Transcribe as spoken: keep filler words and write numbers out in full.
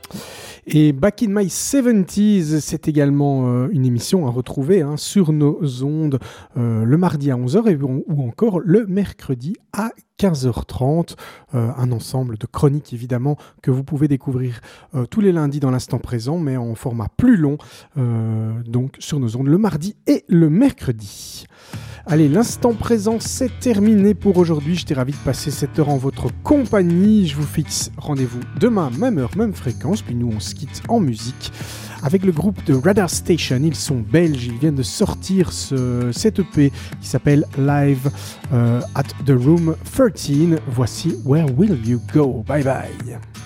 Et Back in My seventies, c'est également euh, une émission à retrouver hein, sur nos ondes euh, le mardi à onze heures et, ou encore le mercredi à quinze heures trente. Euh, un ensemble de chroniques évidemment que vous pouvez découvrir euh, tous les lundis dans l'instant présent, mais en format plus long, euh, donc sur nos ondes le mardi et le mercredi. Allez, l'instant présent, c'est terminé pour aujourd'hui. J'étais ravi de passer cette heure en votre compagnie. Je vous fixe rendez-vous demain, même heure, même fréquence. Puis nous, on se quitte en musique avec le groupe de Radar Station. Ils sont belges. Ils viennent de sortir ce, cet E P qui s'appelle Live euh, at the Room treize. Voici Where Will You Go? Bye bye.